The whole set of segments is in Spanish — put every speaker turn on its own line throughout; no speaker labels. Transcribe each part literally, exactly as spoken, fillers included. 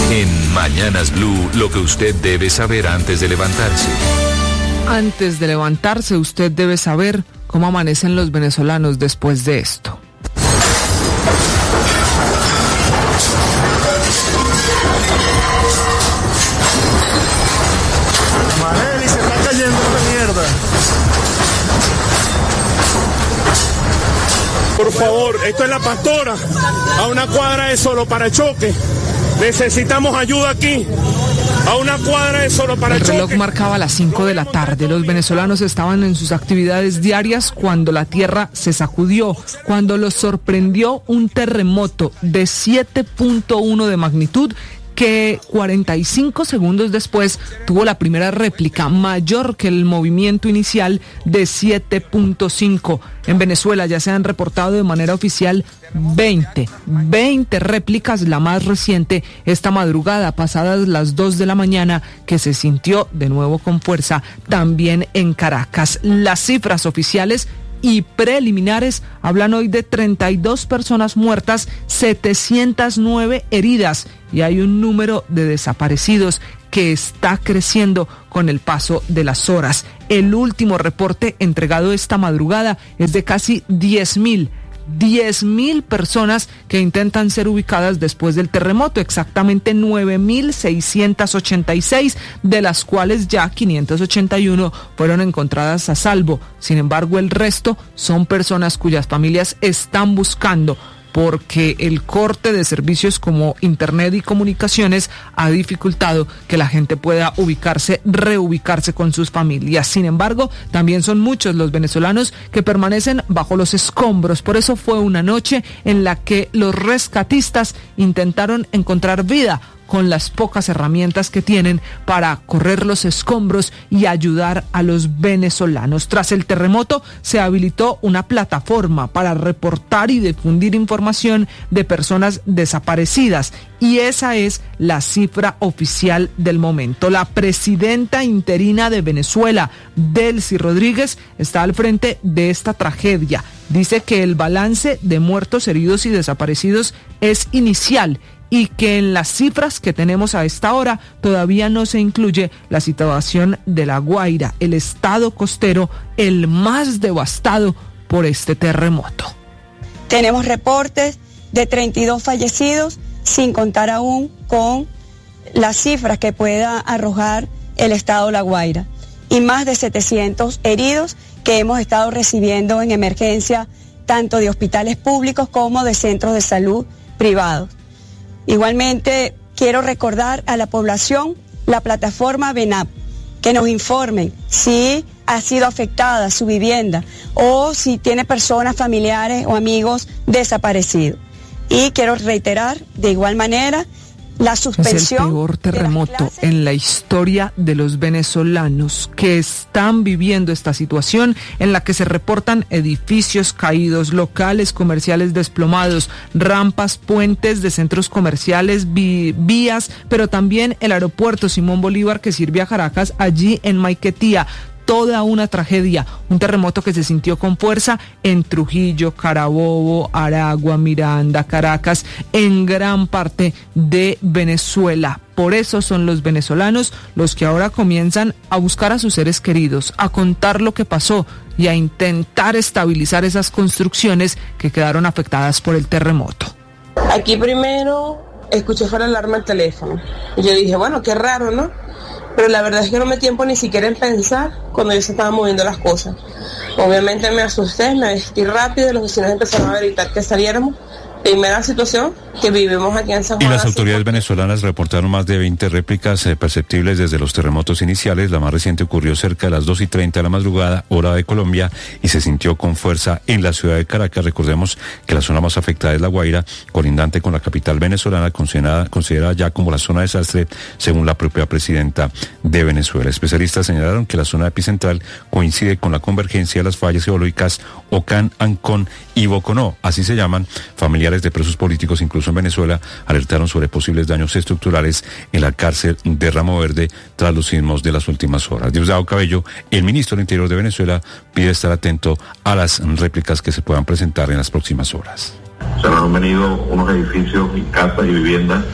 En Mañanas Blue, lo que usted debe saber antes de levantarse.
Antes de levantarse, usted debe saber cómo amanecen los venezolanos después de esto.
Marely, se está cayendo esta mierda. Por favor, esto es La Pastora, a una cuadra de Solo para Choque. Necesitamos ayuda aquí. A una cuadra de Solo para Choque.
El reloj marcaba las cinco de la tarde. Los venezolanos estaban en sus actividades diarias cuando la tierra se sacudió, cuando los sorprendió un terremoto de siete punto uno de magnitud que cuarenta y cinco segundos después tuvo la primera réplica mayor que el movimiento inicial de siete punto cinco. En Venezuela ya se han reportado de manera oficial veinte, veinte réplicas, la más reciente esta madrugada, pasadas las dos de la mañana, que se sintió de nuevo con fuerza también en Caracas. Las cifras oficiales y preliminares hablan hoy de treinta y dos personas muertas, setecientas nueve heridas y hay un número de desaparecidos que está creciendo con el paso de las horas. El último reporte entregado esta madrugada es de casi diez mil. diez mil personas que intentan ser ubicadas después del terremoto, exactamente nueve mil seiscientas ochenta y seis, de las cuales ya quinientas ochenta y uno fueron encontradas a salvo. Sin embargo, el resto son personas cuyas familias están buscando, porque el corte de servicios como internet y comunicaciones ha dificultado que la gente pueda ubicarse, reubicarse con sus familias. Sin embargo, también son muchos los venezolanos que permanecen bajo los escombros. Por eso fue una noche en la que los rescatistas intentaron encontrar vida con las pocas herramientas que tienen para correr los escombros y ayudar a los venezolanos. Tras el terremoto se habilitó una plataforma para reportar y difundir información de personas desaparecidas y esa es la cifra oficial del momento. La presidenta interina de Venezuela, Delcy Rodríguez, está al frente de esta tragedia. Dice que el balance de muertos, heridos y desaparecidos es inicial y que en las cifras que tenemos a esta hora todavía no se incluye la situación de La Guaira, el estado costero el más devastado por este terremoto.
Tenemos reportes de treinta y dos fallecidos, sin contar aún con las cifras que pueda arrojar el estado La Guaira, y más de setecientos heridos que hemos estado recibiendo en emergencia, tanto de hospitales públicos como de centros de salud privados. Igualmente, quiero recordar a la población la plataforma VENAP, que nos informen si ha sido afectada su vivienda o si tiene personas familiares o amigos desaparecidos. Y quiero reiterar de igual manera la suspensión.
Es el peor terremoto en la historia de los venezolanos que están viviendo esta situación en la que se reportan edificios caídos, locales comerciales desplomados, rampas, puentes de centros comerciales, vi- vías, pero también el aeropuerto Simón Bolívar que sirve a Caracas allí en Maiquetía. Toda una tragedia, un terremoto que se sintió con fuerza en Trujillo, Carabobo, Aragua, Miranda, Caracas, en gran parte de Venezuela. Por eso son los venezolanos los que ahora comienzan a buscar a sus seres queridos, a contar lo que pasó y a intentar estabilizar esas construcciones que quedaron afectadas por el terremoto.
Aquí primero escuché fuera la alarma del teléfono y yo dije, bueno, qué raro, ¿no? Pero la verdad es que no me dio tiempo ni siquiera en pensar cuando ya se estaban moviendo las cosas. Obviamente me asusté, me vestí rápido y los vecinos empezaron a gritar que saliéramos. Primera situación que vivimos aquí en San Juan.
Y las autoridades venezolanas reportaron más de veinte réplicas eh, perceptibles desde los terremotos iniciales. La más reciente ocurrió cerca de las dos y treinta de la madrugada, hora de Colombia, y se sintió con fuerza en la ciudad de Caracas. Recordemos que la zona más afectada es La Guaira, colindante con la capital venezolana, considerada, considerada ya como la zona de desastre, según la propia presidenta de Venezuela. Especialistas señalaron que la zona epicentral coincide con la convergencia de las fallas geológicas Ocán, Ancón y Boconó, así se llaman. Familiares de presos políticos, incluso en Venezuela, alertaron sobre posibles daños estructurales en la cárcel de Ramo Verde tras los sismos de las últimas horas. Diosdado Cabello, el ministro del Interior de Venezuela, pide estar atento a las réplicas que se puedan presentar en las próximas horas.
Se nos han venido unos edificios y casas y viviendas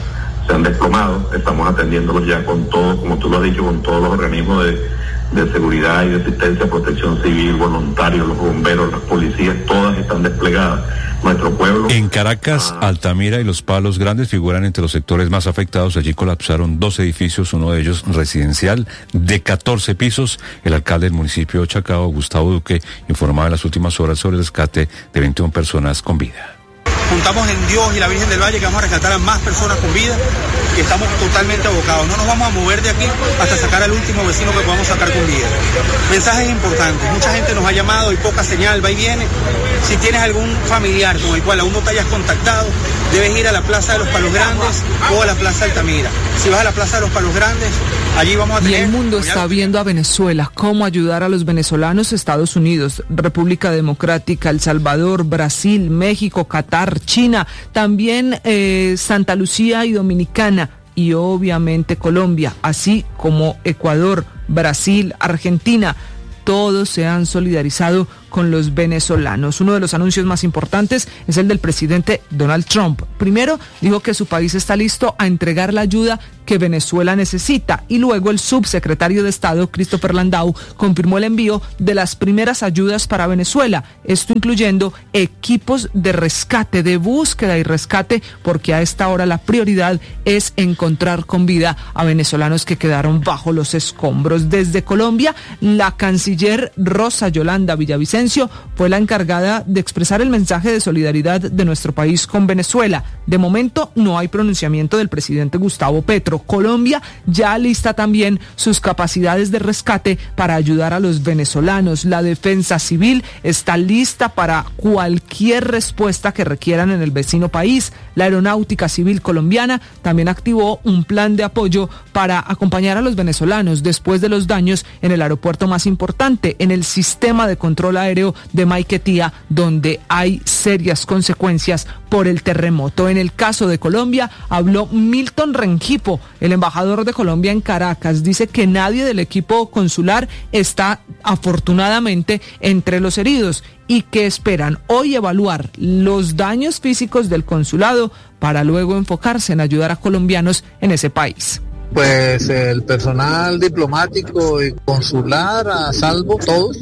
se han desplomado. Estamos atendiéndolos ya con todo, como tú lo has dicho, con todos los organismos de, de seguridad y de asistencia, protección civil, voluntarios, los bomberos, las policías, todas están desplegadas. Nuestro pueblo.
En Caracas, ah, Altamira y Los Palos Grandes figuran entre los sectores más afectados. Allí colapsaron dos edificios, uno de ellos residencial de catorce pisos. El alcalde del municipio Chacao, Gustavo Duque, informaba en las últimas horas sobre el rescate de veintiuna personas con vida.
Contamos en Dios y la Virgen del Valle que vamos a rescatar a más personas con vida y estamos totalmente abocados. No nos vamos a mover de aquí hasta sacar al último vecino que podamos sacar con vida. Mensajes importantes. Mucha gente nos ha llamado y poca señal, va y viene. Si tienes algún familiar con el cual aún no te hayas contactado, debes ir a la Plaza de los Palos Grandes o a la Plaza Altamira. Si vas a la Plaza de los Palos Grandes, allí vamos a tener...
Y el mundo está viendo a Venezuela, cómo ayudar a los venezolanos. Estados Unidos, República Democrática, El Salvador, Brasil, México, Qatar, China, también eh, Santa Lucía y Dominicana, y obviamente Colombia, así como Ecuador, Brasil, Argentina. Todos se han solidarizado con los venezolanos. Uno de los anuncios más importantes es el del presidente Donald Trump. Primero, dijo que su país está listo a entregar la ayuda que Venezuela necesita, y luego el subsecretario de Estado, Christopher Landau, confirmó el envío de las primeras ayudas para Venezuela, esto incluyendo equipos de rescate, de búsqueda y rescate, porque a esta hora la prioridad es encontrar con vida a venezolanos que quedaron bajo los escombros. Desde Colombia, la canciller Rosa Yolanda Villavicencio fue la encargada de expresar el mensaje de solidaridad de nuestro país con Venezuela. De momento no hay pronunciamiento del presidente Gustavo Petro. Colombia ya lista también sus capacidades de rescate para ayudar a los venezolanos. La defensa civil está lista para cualquier respuesta que requieran en el vecino país. La aeronáutica civil colombiana también activó un plan de apoyo para acompañar a los venezolanos después de los daños en el aeropuerto más importante, en el sistema de control aéreo de Maiquetía, donde hay serias consecuencias por el terremoto. En el caso de Colombia, habló Milton Rengifo, el embajador de Colombia en Caracas. Dice que nadie del equipo consular está afortunadamente entre los heridos y que esperan hoy evaluar los daños físicos del consulado para luego enfocarse en ayudar a colombianos en ese país.
Pues el personal diplomático y consular a salvo, todos,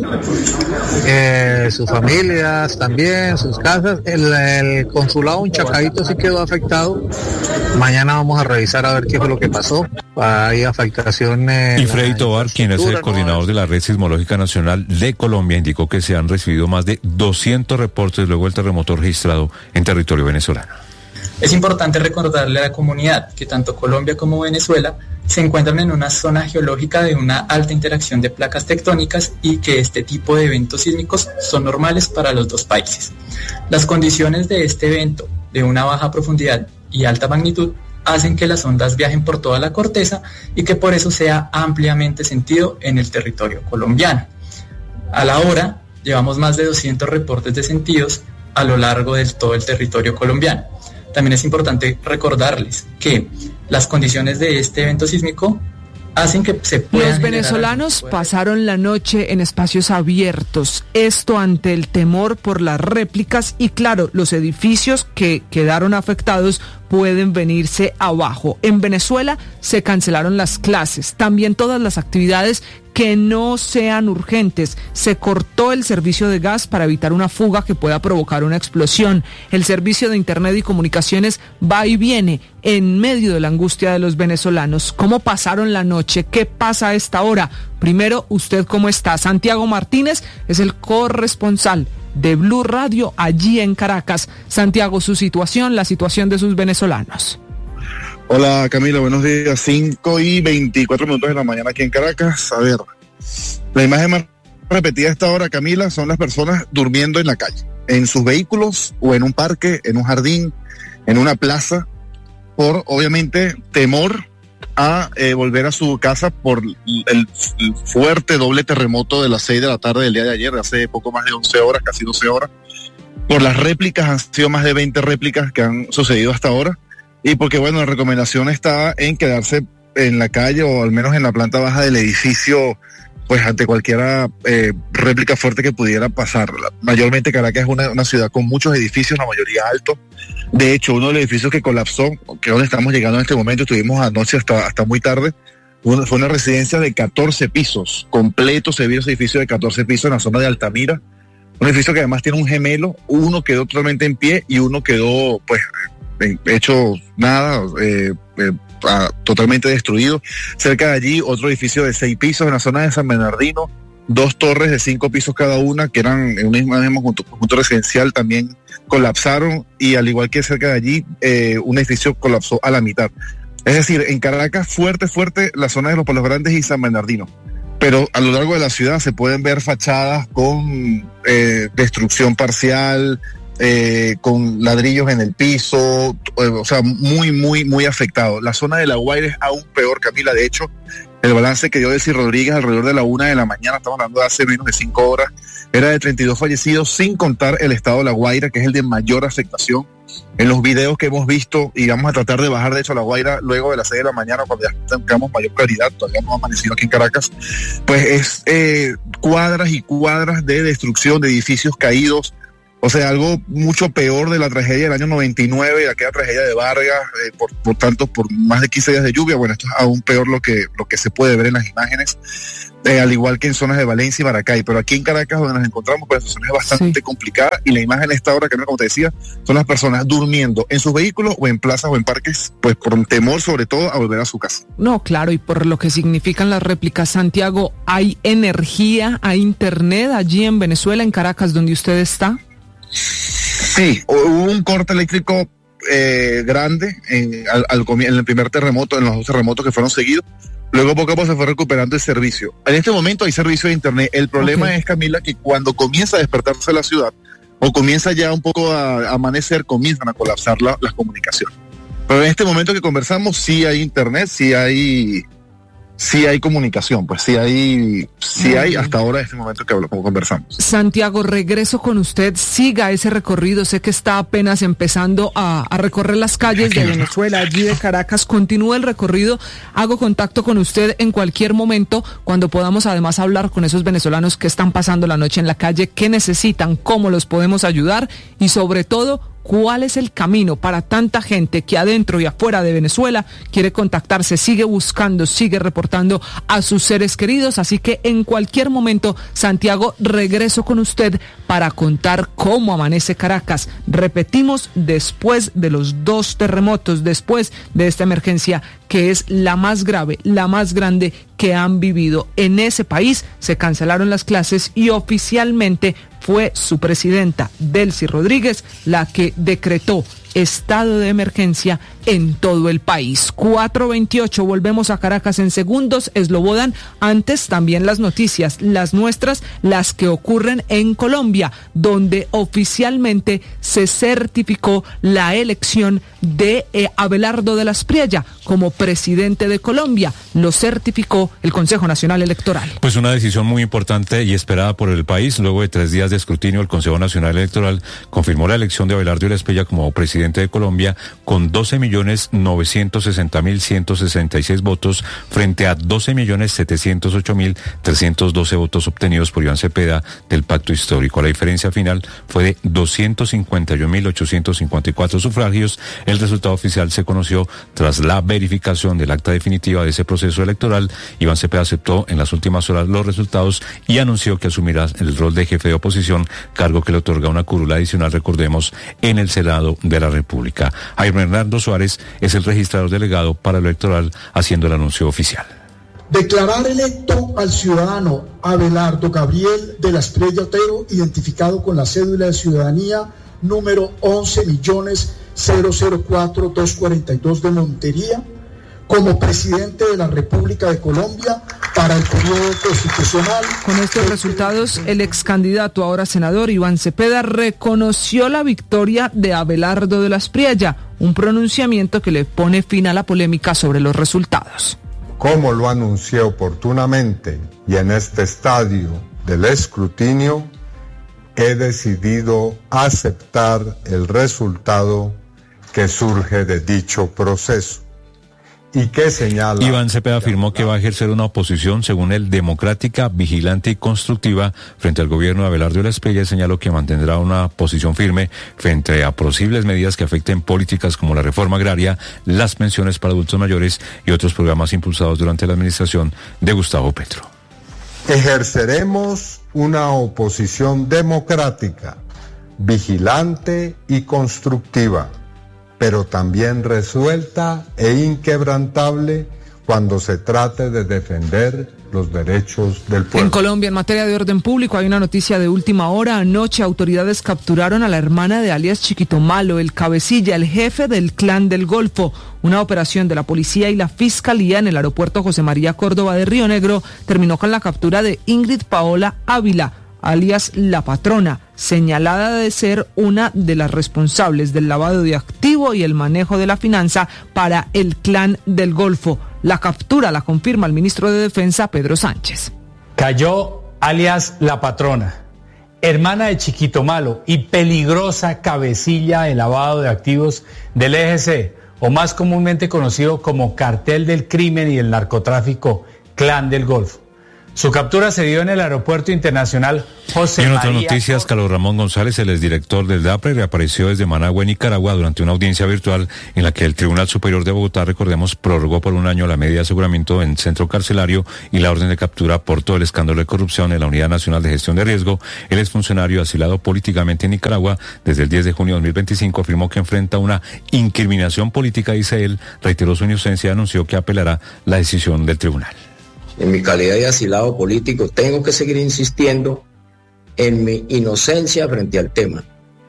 eh, sus familias también, sus casas. El, el consulado en Chacaito sí quedó afectado. Mañana vamos a revisar a ver qué fue lo que pasó. Hay afectaciones.
Y Freddy Tovar, quien es el coordinador ¿no? de la Red Sismológica Nacional de Colombia, indicó que se han recibido más de doscientos reportes luego del terremoto registrado en territorio venezolano.
Es importante recordarle a la comunidad que tanto Colombia como Venezuela se encuentran en una zona geológica de una alta interacción de placas tectónicas y que este tipo de eventos sísmicos son normales para los dos países. Las condiciones de este evento, de una baja profundidad y alta magnitud, hacen que las ondas viajen por toda la corteza y que por eso sea ampliamente sentido en el territorio colombiano. A la hora, llevamos más de doscientos reportes de sentidos a lo largo de todo el territorio colombiano. También es importante recordarles que las condiciones de este evento sísmico hacen que se puedan...
Los venezolanos pasaron la noche en espacios abiertos, esto ante el temor por las réplicas y claro, los edificios que quedaron afectados pueden venirse abajo. En Venezuela se cancelaron las clases, también todas las actividades que no sean urgentes. Se cortó el servicio de gas para evitar una fuga que pueda provocar una explosión. El servicio de internet y comunicaciones va y viene en medio de la angustia de los venezolanos. ¿Cómo pasaron la noche? ¿Qué pasa a esta hora? Primero, ¿usted cómo está? Santiago Martínez es el corresponsal de Blue Radio allí en Caracas. Santiago, su situación, la situación de sus venezolanos.
Hola Camila, buenos días. cinco y veinticuatro minutos de la mañana aquí en Caracas. A ver, la imagen más repetida a esta hora, Camila, son las personas durmiendo en la calle, en sus vehículos o en un parque, en un jardín, en una plaza, por obviamente temor a eh, volver a su casa por el, el fuerte doble terremoto de las seis de la tarde del día de ayer, hace poco más de once horas, casi doce horas. Por las réplicas, han sido más de veinte réplicas que han sucedido hasta ahora. Y porque, bueno, la recomendación está en quedarse en la calle o al menos en la planta baja del edificio pues ante cualquier eh, réplica fuerte que pudiera pasar. Mayormente Caracas es una, una ciudad con muchos edificios, la mayoría altos. De hecho, uno de los edificios que colapsó, que es donde estamos llegando en este momento, estuvimos anoche hasta, hasta muy tarde, una, fue una residencia de catorce pisos, completo, se vio ese edificio de catorce pisos en la zona de Altamira, un edificio que además tiene un gemelo, uno quedó totalmente en pie y uno quedó, pues, hecho nada, eh, eh, a, totalmente destruido. Cerca de allí, otro edificio de seis pisos en la zona de San Bernardino, dos torres de cinco pisos cada una, que eran en un mismo, mismo conjunto, conjunto residencial, también colapsaron, y al igual que cerca de allí, eh, un edificio colapsó a la mitad. Es decir, en Caracas, fuerte, fuerte, la zona de los Palos Grandes y San Bernardino. Pero a lo largo de la ciudad se pueden ver fachadas con eh, destrucción parcial, eh, con ladrillos en el piso, eh, o sea, muy, muy, muy afectado. La zona de La Guaira es aún peor, Camila. De hecho, el balance que dio Delcy Rodríguez alrededor de la una de la mañana, estamos hablando de hace menos de cinco horas, era de treinta y dos fallecidos, sin contar el estado de La Guaira, que es el de mayor afectación. En los videos que hemos visto, y vamos a tratar de bajar de hecho a La Guaira luego de las seis de la mañana, cuando ya tengamos mayor claridad, todavía no ha amanecido aquí en Caracas, pues es eh, cuadras y cuadras de destrucción de edificios caídos. O sea, algo mucho peor de la tragedia del año noventa y nueve, de aquella tragedia de Vargas, eh, por, por tanto, por más de quince días de lluvia. Bueno, esto es aún peor lo que, lo que se puede ver en las imágenes, eh, al igual que en zonas de Valencia y Maracay. Pero aquí en Caracas, donde nos encontramos, pues la situación es bastante sí. complicada, y la imagen a esta hora, que como te decía, son las personas durmiendo en sus vehículos o en plazas o en parques, pues por un temor sobre todo a volver a su casa.
No, claro, y por lo que significan las réplicas, Santiago, ¿hay energía, hay internet allí en Venezuela, en Caracas, donde usted está?
Sí, hubo un corte eléctrico eh, grande en, al, al, en el primer terremoto, en los dos terremotos que fueron seguidos. Luego poco a poco se fue recuperando el servicio. En este momento hay servicio de internet. El problema okay. es, Camila, que cuando comienza a despertarse la ciudad, o comienza ya un poco a, a amanecer, comienzan a colapsar la, las comunicaciones. Pero en este momento que conversamos, sí hay internet, sí hay... Sí hay comunicación, pues sí hay, sí hay hasta ahora, en este momento que hablo, como conversamos.
Santiago, regreso con usted, siga ese recorrido, sé que está apenas empezando a, a recorrer las calles de Venezuela, allí de Caracas, continúe el recorrido, hago contacto con usted en cualquier momento, cuando podamos además hablar con esos venezolanos que están pasando la noche en la calle, qué necesitan, cómo los podemos ayudar, y sobre todo, ¿cuál es el camino para tanta gente que adentro y afuera de Venezuela quiere contactarse, sigue buscando, sigue reportando a sus seres queridos? Así que en cualquier momento, Santiago, regreso con usted para contar cómo amanece Caracas. Repetimos, después de los dos terremotos, después de esta emergencia que es la más grave, la más grande que han vivido en ese país, se cancelaron las clases y oficialmente fue su presidenta, Delcy Rodríguez, la que decretó estado de emergencia en todo el país. cuatro veintiocho, volvemos a Caracas en segundos. Slobodan, antes también las noticias, las nuestras, las que ocurren en Colombia, donde oficialmente se certificó la elección de eh, Abelardo de la Espriella como presidente de Colombia. Lo certificó el Consejo Nacional Electoral.
Pues una decisión muy importante y esperada por el país. Luego de tres días de escrutinio, el Consejo Nacional Electoral confirmó la elección de Abelardo de la Espriella como presidente de Colombia con doce millones novecientos sesenta mil ciento sesenta y seis votos frente a doce millones setecientos ocho mil trescientos doce votos obtenidos por Iván Cepeda del Pacto Histórico. La diferencia final fue de doscientos cincuenta y uno mil ochocientos cincuenta y cuatro sufragios. El resultado oficial se conoció tras la verificación del acta definitiva de ese proceso electoral. Iván Cepeda aceptó en las últimas horas los resultados y anunció que asumirá el rol de jefe de oposición, cargo que le otorga una curula adicional, recordemos, en el Senado de la República. Jaime Hernando Suárez es el registrador delegado para lo electoral, haciendo el anuncio oficial.
Declarar electo al ciudadano Abelardo Gabriel de la Espriella Otero, identificado con la cédula de ciudadanía número once millones cero cero cuatro dos cuarenta y dos de Montería, como presidente de la República de Colombia para el periodo constitucional.
Con estos resultados, el ex candidato, ahora senador, Iván Cepeda, reconoció la victoria de Abelardo de la Espriella, un pronunciamiento que le pone fin a la polémica sobre los resultados.
Como lo anuncié oportunamente y en este estadio del escrutinio, he decidido aceptar el resultado que surge de dicho proceso y que señala...
Iván Cepeda afirmó que va a ejercer una oposición, según él, democrática, vigilante y constructiva frente al gobierno de Abelardo de la Espriella, y señaló que mantendrá una posición firme frente a posibles medidas que afecten políticas como la reforma agraria, las pensiones para adultos mayores y otros programas impulsados durante la administración de Gustavo Petro.
Ejerceremos una oposición democrática, vigilante y constructiva, pero también resuelta e inquebrantable cuando se trate de defender los derechos del pueblo.
En Colombia, en materia de orden público, hay una noticia de última hora. Anoche, autoridades capturaron a la hermana de alias Chiquito Malo, el cabecilla, el jefe del Clan del Golfo. Una operación de la policía y la fiscalía en el aeropuerto José María Córdoba de Río Negro terminó con la captura de Ingrid Paola Ávila, alias La Patrona, señalada de ser una de las responsables del lavado de activo y el manejo de la finanza para el Clan del Golfo. La captura la confirma el ministro de Defensa, Pedro Sánchez.
Cayó alias La Patrona, hermana de Chiquito Malo y peligrosa cabecilla de lavado de activos del E G C, o más comúnmente conocido como Cartel del Crimen y el Narcotráfico, Clan del Golfo. Su captura se dio en el Aeropuerto Internacional José María.
Y en otras noticias, Carlos Ramón González, el exdirector del DAPRE, reapareció desde Managua, Nicaragua, durante una audiencia virtual en la que el Tribunal Superior de Bogotá, recordemos, prorrogó por un año la medida de aseguramiento en centro carcelario y la orden de captura por todo el escándalo de corrupción en la Unidad Nacional de Gestión de Riesgo. El exfuncionario asilado políticamente en Nicaragua desde el diez de junio de dos mil veinticinco afirmó que enfrenta una incriminación política, dice él, reiteró su inocencia y anunció que apelará la decisión del tribunal.
En mi calidad de asilado político, tengo que seguir insistiendo en mi inocencia frente al tema.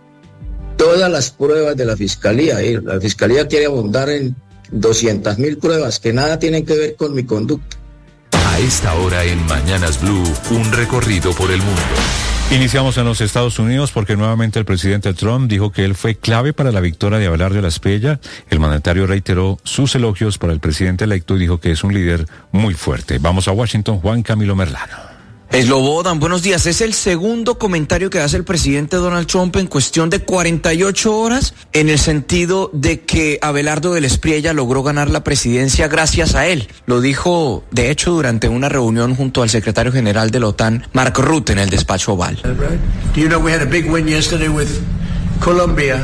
Todas las pruebas de la Fiscalía, ¿eh? la Fiscalía quiere abundar en doscientas mil pruebas que nada tienen que ver con mi conducta.
A esta hora en Mañanas Blue, un recorrido por el mundo.
Iniciamos en los Estados Unidos porque nuevamente el presidente Trump dijo que él fue clave para la victoria de Abelardo de la Espriella. El mandatario reiteró sus elogios para el presidente electo y dijo que es un líder muy fuerte. Vamos a Washington, Juan Camilo Merlano.
Slobodan, buenos días. Es el segundo comentario que hace el presidente Donald Trump en cuestión de cuarenta y ocho horas, en el sentido de que Abelardo de la Espriella logró ganar la presidencia gracias a él. Lo dijo, de hecho, durante una reunión junto al secretario general de la OTAN, Mark Rutte, en el despacho Oval.
Do you know we had a big win yesterday with Colombia,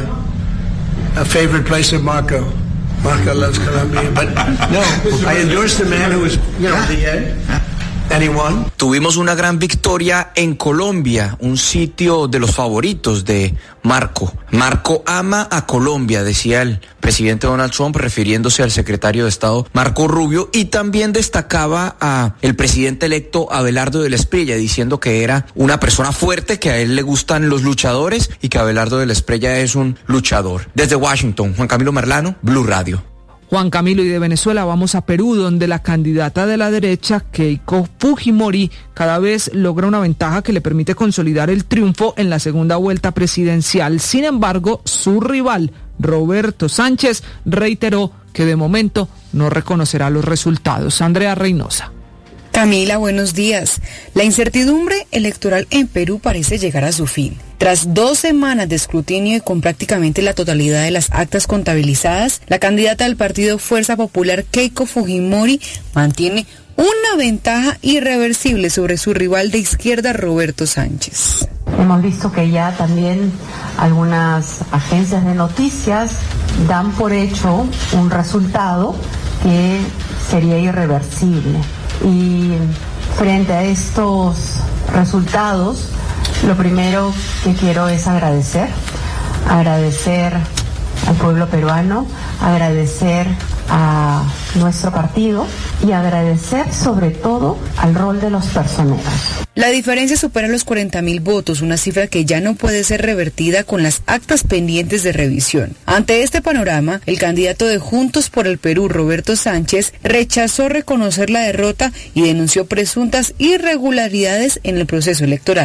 a favorite place of Marco. Marco loves Colombia, but no, I endorsed the man who was, you know, the uh, Anyone?
Tuvimos una gran victoria en Colombia, un sitio de los favoritos de Marco. Marco ama a Colombia, decía el presidente Donald Trump, refiriéndose al secretario de Estado Marco Rubio, y también destacaba a el presidente electo Abelardo de la Espriella, diciendo que era una persona fuerte, que a él le gustan los luchadores y que Abelardo de la Espriella es un luchador. Desde Washington, Juan Camilo Merlano, Blue Radio.
Juan Camilo, y de Venezuela vamos a Perú, donde la candidata de la derecha, Keiko Fujimori, cada vez logra una ventaja que le permite consolidar el triunfo en la segunda vuelta presidencial. Sin embargo, su rival, Roberto Sánchez, reiteró que de momento no reconocerá los resultados. Andrea Reynosa.
Camila, buenos días. La incertidumbre electoral en Perú parece llegar a su fin. Tras dos semanas de escrutinio y con prácticamente la totalidad de las actas contabilizadas, la candidata del partido Fuerza Popular, Keiko Fujimori, mantiene una ventaja irreversible sobre su rival de izquierda, Roberto Sánchez.
Hemos visto que ya también algunas agencias de noticias dan por hecho un resultado que sería irreversible. Y frente a estos resultados, lo primero que quiero es agradecer, agradecer al pueblo peruano, agradecer a nuestro partido y agradecer sobre todo al rol de los personeros.
La diferencia supera los cuarenta mil votos, una cifra que ya no puede ser revertida con las actas pendientes de revisión. Ante este panorama, el candidato de Juntos por el Perú, Roberto Sánchez, rechazó reconocer la derrota y denunció presuntas irregularidades en el proceso electoral.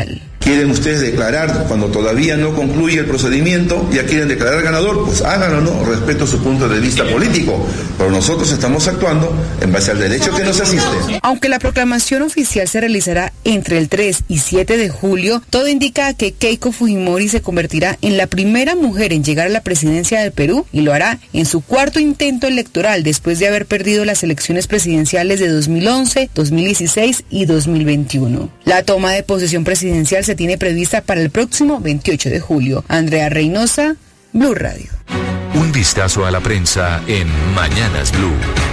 ¿Quieren ustedes declarar cuando todavía no concluye el procedimiento? ¿Ya quieren declarar ganador? Pues háganlo, ¿no? Respeto su punto de vista político, pero nosotros estamos actuando en base al derecho que nos asiste.
Aunque la proclamación oficial se realizará entre el tres y siete de julio, todo indica que Keiko Fujimori se convertirá en la primera mujer en llegar a la presidencia del Perú y lo hará en su cuarto intento electoral después de haber perdido las elecciones presidenciales de dos mil once, dos mil dieciséis y dos mil veintiuno. La toma de posesión presidencial se tiene prevista para el próximo veintiocho de julio. Andrea Reynosa, Blue Radio.
Un vistazo a la prensa en Mañanas Blue.